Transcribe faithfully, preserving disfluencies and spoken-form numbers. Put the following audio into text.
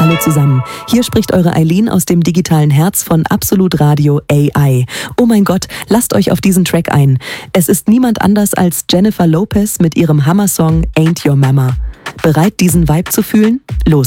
Hallo zusammen. Hier spricht eure Eileen aus dem digitalen Herz von Absolut Radio A I. Oh mein Gott, lasst euch auf diesen Track ein. Es ist niemand anders als Jennifer Lopez mit ihrem Hammer-Song Ain't Your Mama. Bereit, diesen Vibe zu fühlen? Los